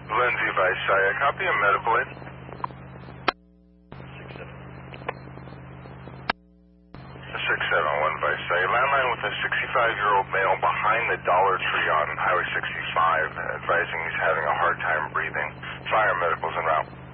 Lindsay Visaya, copy a medical aid. 671 Visaya. Landline with a 65-year-old male behind the Dollar Tree on Highway 65, advising he's having a hard time breathing. Fire medicals en route.